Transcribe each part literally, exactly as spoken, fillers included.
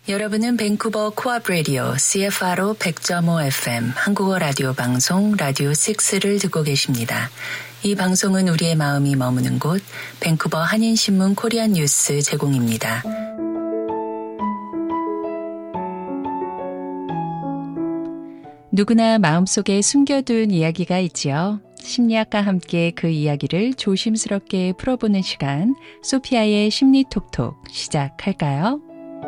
여러분은 밴쿠버 코앞 라디오 씨에프알오 백 점 오 에프엠 한국어 라디오 방송 라디오 식스를 듣고 계십니다. 이 방송은 우리의 마음이 머무는 곳 밴쿠버 한인신문 코리안 뉴스 제공입니다. 누구나 마음속에 숨겨둔 이야기가 있지요. 심리학과 함께 그 이야기를 조심스럽게 풀어보는 시간, 소피아의 심리톡톡 시작할까요?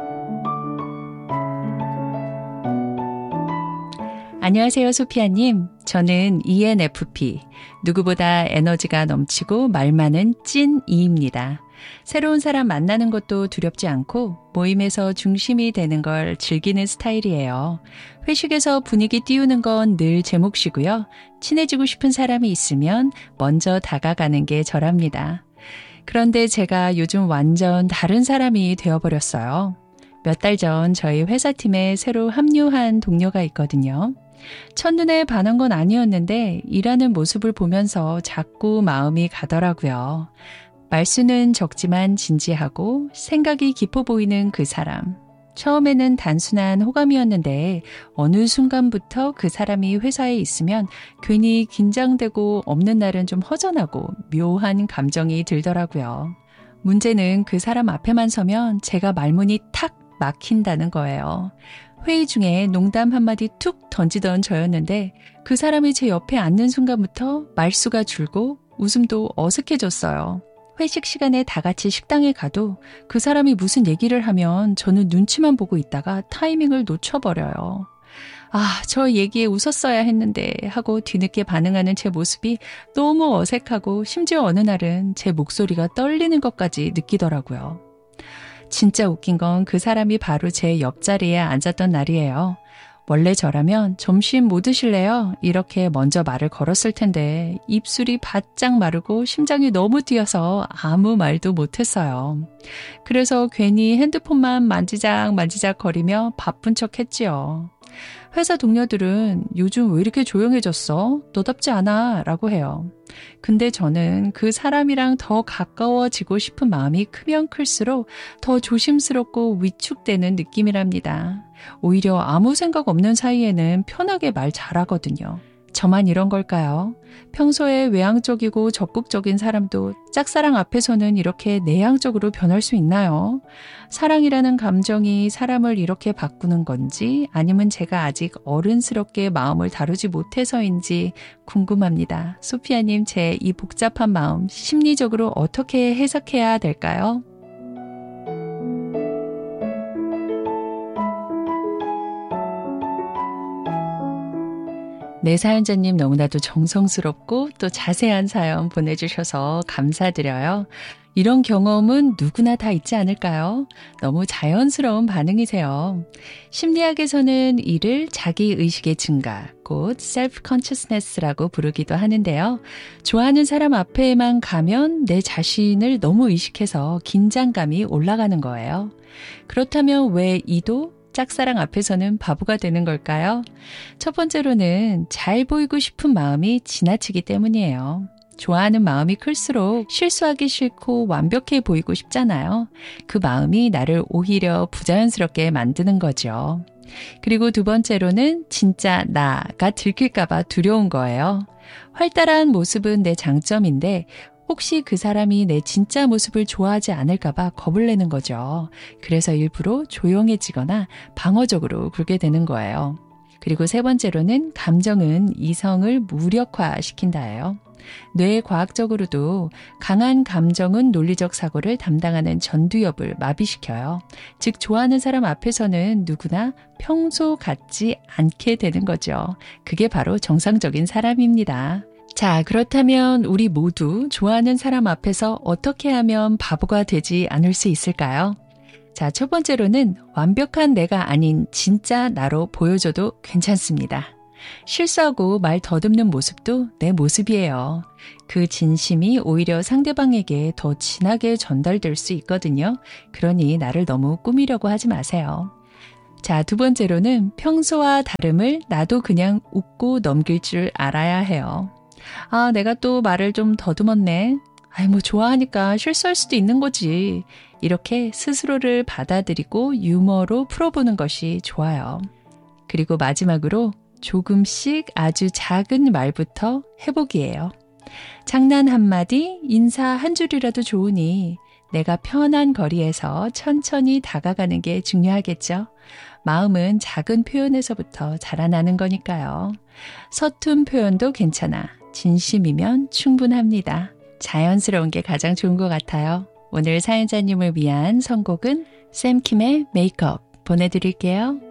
안녕하세요, 소피아님. 저는 이엔에프피, 누구보다 에너지가 넘치고 말 많은 찐 이입니다. 새로운 사람 만나는 것도 두렵지 않고 모임에서 중심이 되는 걸 즐기는 스타일이에요. 회식에서 분위기 띄우는 건 늘 제 몫이고요. 친해지고 싶은 사람이 있으면 먼저 다가가는 게 저랍니다. 그런데 제가 요즘 완전 다른 사람이 되어버렸어요. 몇 달 전 저희 회사팀에 새로 합류한 동료가 있거든요. 첫눈에 반한 건 아니었는데 일하는 모습을 보면서 자꾸 마음이 가더라고요. 말수는 적지만 진지하고 생각이 깊어 보이는 그 사람. 처음에는 단순한 호감이었는데 어느 순간부터 그 사람이 회사에 있으면 괜히 긴장되고 없는 날은 좀 허전하고 묘한 감정이 들더라고요. 문제는 그 사람 앞에만 서면 제가 말문이 탁 막힌다는 거예요. 회의 중에 농담 한마디 툭 던지던 저였는데 그 사람이 제 옆에 앉는 순간부터 말수가 줄고 웃음도 어색해졌어요. 회식 시간에 다 같이 식당에 가도 그 사람이 무슨 얘기를 하면 저는 눈치만 보고 있다가 타이밍을 놓쳐버려요. 아, 저 얘기에 웃었어야 했는데 하고 뒤늦게 반응하는 제 모습이 너무 어색하고 심지어 어느 날은 제 목소리가 떨리는 것까지 느끼더라고요. 진짜 웃긴 건 그 사람이 바로 제 옆자리에 앉았던 날이에요. 원래 저라면 점심 뭐 드실래요? 이렇게 먼저 말을 걸었을 텐데 입술이 바짝 마르고 심장이 너무 뛰어서 아무 말도 못했어요. 그래서 괜히 핸드폰만 만지작 만지작 거리며 바쁜 척 했지요. 회사 동료들은 요즘 왜 이렇게 조용해졌어? 너답지 않아? 라고 해요. 근데 저는 그 사람이랑 더 가까워지고 싶은 마음이 크면 클수록 더 조심스럽고 위축되는 느낌이랍니다. 오히려 아무 생각 없는 사이에는 편하게 말 잘하거든요. 저만 이런 걸까요? 평소에 외향적이고 적극적인 사람도 짝사랑 앞에서는 이렇게 내향적으로 변할 수 있나요? 사랑이라는 감정이 사람을 이렇게 바꾸는 건지 아니면 제가 아직 어른스럽게 마음을 다루지 못해서인지 궁금합니다. 소피아님, 제 이 복잡한 마음 심리적으로 어떻게 해석해야 될까요? 네, 사연자님 너무나도 정성스럽고 또 자세한 사연 보내주셔서 감사드려요. 이런 경험은 누구나 다 있지 않을까요? 너무 자연스러운 반응이세요. 심리학에서는 이를 자기의식의 증가, 곧 self-consciousness라고 부르기도 하는데요. 좋아하는 사람 앞에만 가면 내 자신을 너무 의식해서 긴장감이 올라가는 거예요. 그렇다면 왜 이도 짝사랑 앞에서는 바보가 되는 걸까요? 첫 번째로는 잘 보이고 싶은 마음이 지나치기 때문이에요. 좋아하는 마음이 클수록 실수하기 싫고 완벽해 보이고 싶잖아요. 그 마음이 나를 오히려 부자연스럽게 만드는 거죠. 그리고 두 번째로는 진짜 나가 들킬까봐 두려운 거예요. 활달한 모습은 내 장점인데 혹시 그 사람이 내 진짜 모습을 좋아하지 않을까봐 겁을 내는 거죠. 그래서 일부러 조용해지거나 방어적으로 굴게 되는 거예요. 그리고 세 번째로는 감정은 이성을 무력화시킨다예요. 뇌과학적으로도 강한 감정은 논리적 사고를 담당하는 전두엽을 마비시켜요. 즉 좋아하는 사람 앞에서는 누구나 평소 같지 않게 되는 거죠. 그게 바로 정상적인 사람입니다. 자, 그렇다면 우리 모두 좋아하는 사람 앞에서 어떻게 하면 바보가 되지 않을 수 있을까요? 자, 첫 번째로는 완벽한 내가 아닌 진짜 나로 보여줘도 괜찮습니다. 실수하고 말 더듬는 모습도 내 모습이에요. 그 진심이 오히려 상대방에게 더 진하게 전달될 수 있거든요. 그러니 나를 너무 꾸미려고 하지 마세요. 자, 두 번째로는 평소와 다름을 나도 그냥 웃고 넘길 줄 알아야 해요. 아, 내가 또 말을 좀 더듬었네. 아이, 뭐 좋아하니까 실수할 수도 있는 거지. 이렇게 스스로를 받아들이고 유머로 풀어보는 것이 좋아요. 그리고 마지막으로 조금씩 아주 작은 말부터 해보기예요. 장난 한마디, 인사 한 줄이라도 좋으니 내가 편한 거리에서 천천히 다가가는 게 중요하겠죠. 마음은 작은 표현에서부터 자라나는 거니까요. 서툰 표현도 괜찮아. 진심이면 충분합니다. 자연스러운 게 가장 좋은 것 같아요. 오늘 사연자님을 위한 선곡은 샘킴의 메이크업 보내드릴게요.